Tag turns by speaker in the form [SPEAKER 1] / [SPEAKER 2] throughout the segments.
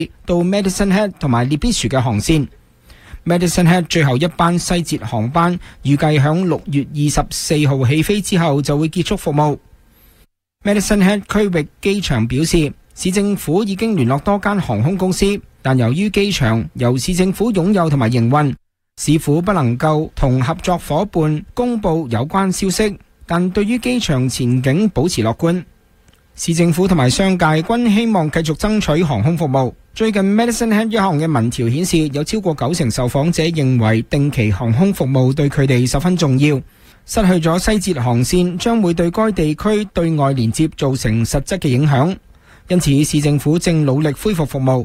[SPEAKER 1] 到 Medicine Hat 同埋 Lipizzou 嘅航線。Medicine Hat 最後一班西捷航班預計響6月24號起飛之後就會結束服務。Medicine Hat 區域機場表示，市政府已經聯絡多間航空公司，但由於機場由市政府擁有同埋營運，市府不能夠同合作夥伴公佈有關消息，但對於機場前景保持樂觀。市政府同埋商界均希望繼續爭取航空服務。最近 Medicine Hat 一項嘅民調顯示，有超過90%受訪者認為定期航空服務對佢哋十分重要。失去咗西捷航線將會對該地區對外連接造成實質嘅影響，因此市政府正努力恢復服務。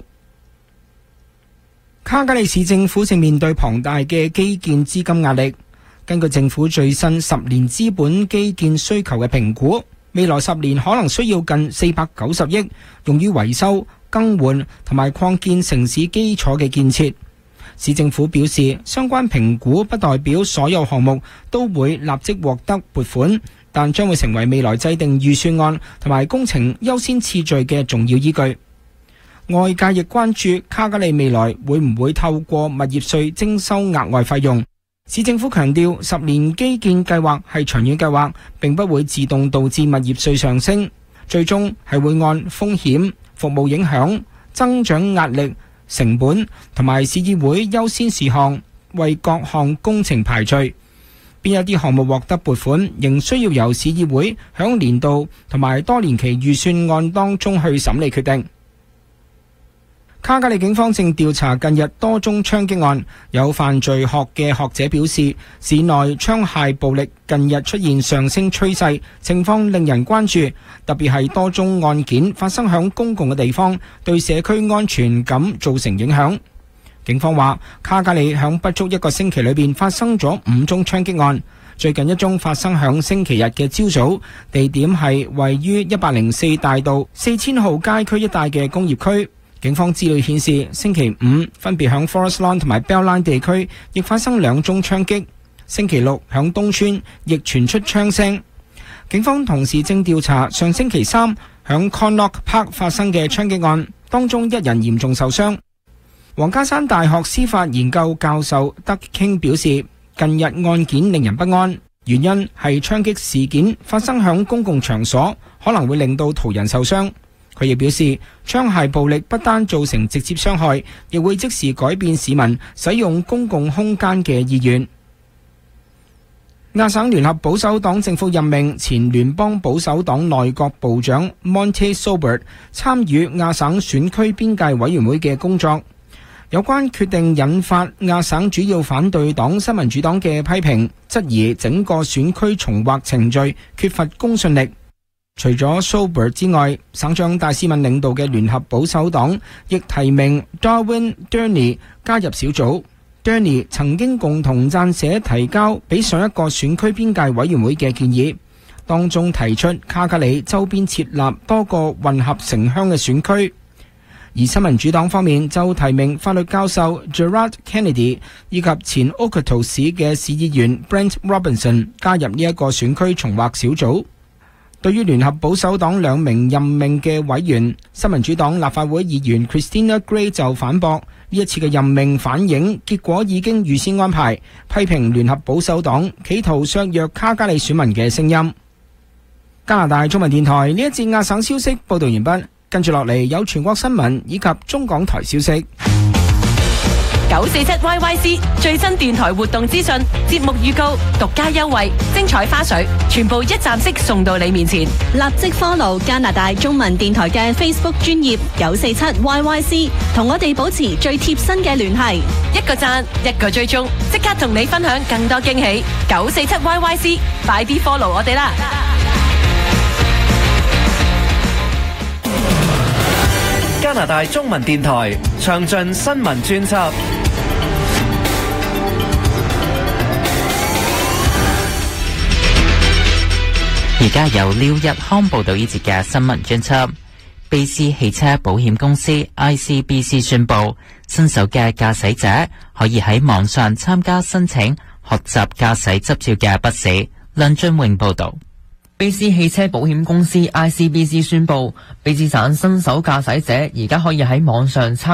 [SPEAKER 1] 卡加利市政府正面對龐大嘅基建資金壓力。根據政府最新10年資本基建需求嘅評估，未來10年可能需要近490億用於維修、更換同埋擴建城市基礎嘅建設。市政府表示，相關評估不代表所有項目都會立即獲得撥款，但將會成為未來制定預算案同埋工程優先次序嘅重要依據。外界亦關注卡加利未來會唔會透過物業稅徵收額外費用。市政府強調，10年基建計劃係長遠計劃，並不會自動導致物業稅上升，最終係會按風險、服務影響、增長壓力、成本同埋市議會優先事項，為各項工程排序。邊一啲項目獲得撥款，仍需要由市議會響年度同埋多年期預算案當中去審理決定。卡加利警方正調查近日多宗槍擊案，有犯罪學嘅學者表示，市內槍械暴力近日出現上升趨勢，情況令人關注，特別係多宗案件發生響公共嘅地方，對社區安全感造成影響。警方話，卡加利響不足1個星期裏邊發生咗5宗槍擊案，最近一宗發生響星期日嘅朝早，地點係位於104大道4000號街區一帶嘅工業區。警方資料顯示，星期5分別響 Forest Lawn 同埋 Bellline 地區亦發生2宗槍擊，星期6響東村亦傳出槍聲。警方同時正調查上星期3響 Connaught Park 發生嘅槍擊案，當中1人嚴重受傷。皇家山大學司法研究教授德傾表示，近日案件令人不安，原因係槍擊事件發生響公共場所，可能會令到途人受傷。佢亦表示，槍械暴力不單造成直接傷害，亦會即時改變市民使用公共空間嘅意願。亞省聯合保守黨政府任命前聯邦保守黨內閣部長 Monte Sobert 參與亞省選區邊界委員會嘅工作。有關決定引發亞省主要反對黨新民主黨嘅批評，質疑整個選區重劃程序缺乏公信力。除咗 Sobert 之外，省長戴斯敏領導嘅聯合保守黨亦提名 Darwin Durney 加入小組。Durney 曾經共同撰寫提交俾上一個選區邊界委員會嘅建議，當中提出卡加里周邊設立多個混合城鄉嘅選區。而新民主黨方面就提名法律教授 Gerard Kennedy 以及前 Okoto 市嘅市議員 Brent Robinson 加入呢一個選區重劃小組。對於聯合保守黨2名任命嘅委員，新民主黨立法會議員 Christina Gray 就反駁，呢一次嘅任命反映結果已經預先安排，批評聯合保守黨企圖削弱卡加利選民嘅聲音。加拿大中文電台呢一節亞省消息報道完畢，跟住落嚟有全國新聞以及中港台消息。
[SPEAKER 2] 947YYC 最新電台活動資訊、節目預告、獨家優惠、精彩花絮，全部一站式送到你面前。
[SPEAKER 3] 立即 follow 加拿大中文電台嘅 Facebook 專頁947YYC， 同我哋保持最貼身嘅聯繫。
[SPEAKER 2] 一個讚，一個追蹤，即刻同你分享更多驚喜。947YYC， 快啲 follow 我哋啦！
[SPEAKER 4] 加拿大中文電台詳盡新聞專輯。
[SPEAKER 5] 而家由廖日康報道呢節嘅新聞專輯。卑斯汽車保險公司 ICBC 宣布，新手嘅駕駛者可以喺網上參加申請學習駕駛執照嘅筆試。梁俊榮報道。
[SPEAKER 6] 卑斯汽車保險公司 ICBC 宣布，卑斯省新手駕駛者而家可以喺網上參